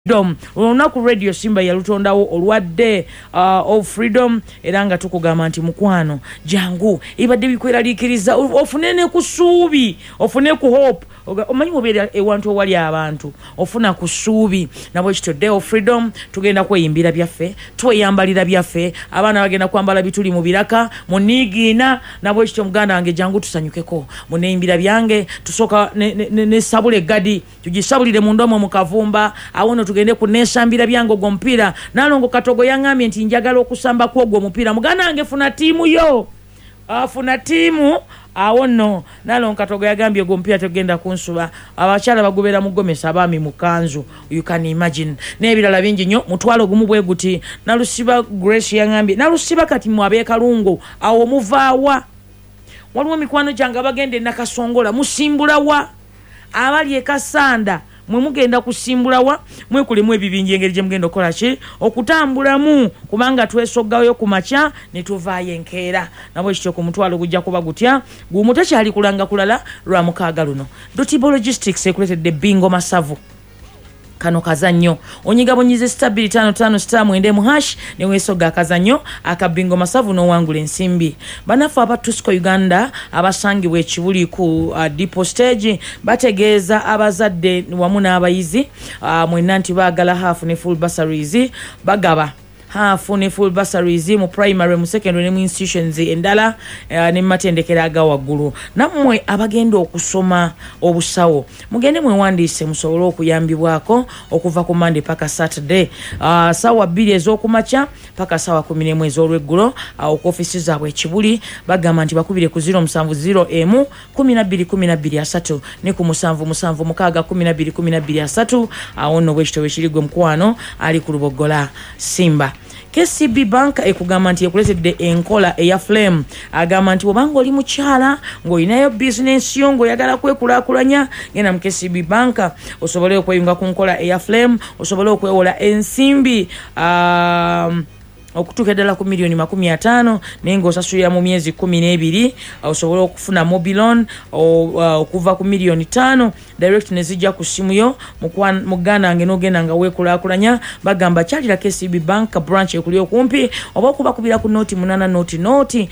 Freedom olunaku Radio Simba yalutondawo olwadde of freedom era nga tukugamba nti mukwano jangu ibadde bikweraliikiriza ofune ne kusuubi ofune ku hope omanyi mubeera ewantu owali abantu ofuna ku ssuubi nabwe kityo day of freedom tugenda kweyimbira byaffe tweyambalira byaffe abaana bagenda kwambala bituli mu biraka muniigiina nabwe kityo muganda wange jangu tusanyukeko muneyimbira byange tusooka ne sabule gadi tugisabulire mu ndomo mu kavumba awono tugende kunesambira byango go mpira nalongo Katogo yangambye nti njagala okusamba kwogwo mupira muganda wange funa tiimu yo afuna tiimu awono nalongo Katogo yagambye go mpira tugenda kunsuba abakyala bagobera mugomesa abami mukanzu you can imagine nebirala bingi nnyo mutwalo gumu bwe guti nalusiba Grace yangambye nalusiba kati mwabe kalungu awo muvaawa waliwo mikwano gyanga bagende nakasongola musimbulawa abali ekasanda mwe mugenda kusimbulawa mwe kulimu ebibinji engeri gye mugenda okola ki okutambulamu kubanga twesoggayo ku makya ne tuvaayo enkeera nabwe kityo ku mutwalo gujja kuba gutya gumu takyali kulanga kulala lwa mukaaga luno Dotable Logistics ekuletedde Bingo Masavu kano kazannyo onyigabonyize stabili 55*7 ne wesoga akazannyo akabingo Masavu no wangula ensimbi banafu aba Tusco Uganda abasangibwa ekibuli ku depot stage bategeeza abazadde wamu n'abayizi mwenna nti baagala half ne full bursaries bagaba half ne full bursaries mu primary mu secondary ne mu institutions endala ne matendekera aga waggulu nammwe abagenda okusoma obusawo mugende mwewandiise musobole okuyambibwako okuva ku Monday paka Saturday sawa 2 ez'okumakya paka sawa 11 ez'olweggulo ku ofisi zaabwe ekibuli bagamba nti bakubire ku 070 12 ne ku 776 awo nno bwekito bwekirigwe mukwano ali ku Lubogola Simba KCB Bank ekugamba nti ekuletedde enkola eya Flame agamba nti obanga oli mukyala ng'olinayo business yo ng'oyagala kwekulaakulanya genda mu KCB Bank osobole okweyunga ku nkola eya Flame osobole okwewola ensimbi okutuuka ddala ku miliyoni 50 naye ng'osasulira mu myezi 12 osobole okufuna mobilon okuva ku miliyoni 5 direct ne zijja ku simu yo muganda wange n'ogenda nga weekulaakulanya bagamba kyalira KCB Bank branch ekuli okumpi oba okubakubira ku noti 8 noti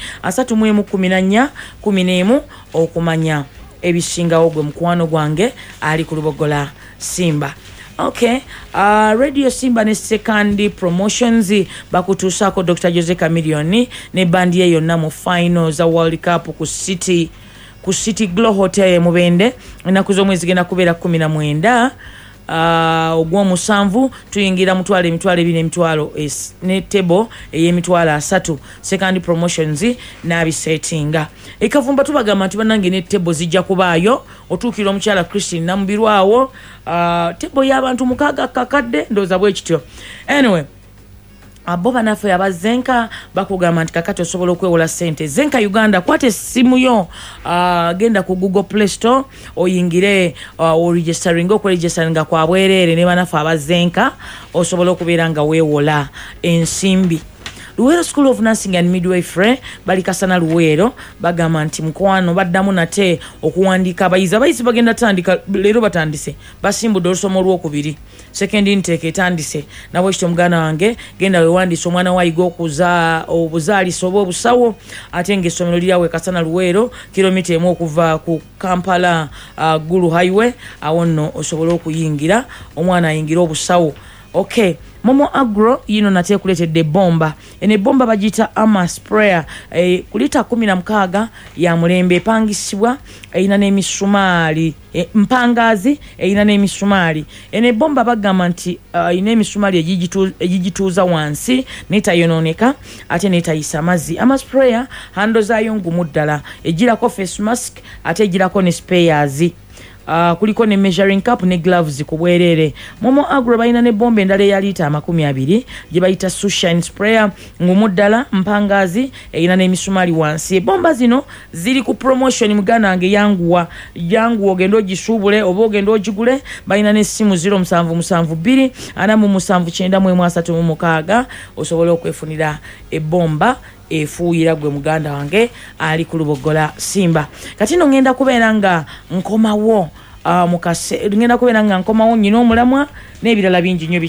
3114 okumanya ebisingawo gwe mukwano gwange ali ku Lubogola Simba. Okay, Radio Simba ne second promotions bakutuusako Dr. Jose Chameleone ne bandi ye yonna mu finals za World Cup ku City Glow Hotel Mubende enaku z'omwezi genda kubeera 19 ogw'omusanvu tuyingira emitwalo 2 ne table ey'emitwalo 3 second promotions n'abisetinga ekavumba tubagamba nti banange ne table zijja kubaayo otuukira omukyala Christine Namubirwawo table y'abantu 6 kakadde ndooza bwe kityo anyway abo banafe abazenka bakugamba nti kakati osobola okwewola sente Zenka Uganda kwate essimu yo genda ku Google Play Store oyingire okuregisteringa kwa bwereere ne banafe abazenka osobola okubeera nga weewola ensimbi Luwero School of Nursing and Midwifery balikasana Luwero bagamba nti mukwano baddamu nate okuwandiika abayizi bagenda tandika leero batandise basimbudde olusomo olwokubiri second intake etandise nabwe kityo muganda wange genda wewandiise omwana wayiga okuza obuzaalisa oba obusawo ate ng'essomero lirawe kasana Luwero kilomita 1 okuva ku Kampala Gulu Highway awo nno osobole okuyingira omwana ayingira obusawo. Okay, Momo Agro yino nate kuletedde bomba ene bomba bagita ama sprayer kulita 16 ya mulembe epangisibwa ina n'emisumaali mpangazi ina n'emisumaali ene bomba bagamba nti ina emisumaali egigituuza wansi netayononeka ate netayisa mazzi ama sprayer hando zayo ngumu ddala egirako face mask ate egirako ne spares kuliko ne measuring cup ne gloves kubwerere. Momo Agro balina ne bomba endala ya lita 20 gye bayita Sunshine sprayer ngumuddala mpangazi erina n'emisumaali wansi. Bomba zino ziri ku promotion muganda wange yangu ogenda ogisuubule oba ogenda ogigule balina n'essimu 0772 47936 osobola okwefunira ebomba efuuyira gwe muganda wange ali ku Lubogola Simba. Kati no ngenda kubeera nga nkomawo mukase ngenda kubeera nga nkomawo nyina omulamwa n'ebirala bingi nnyo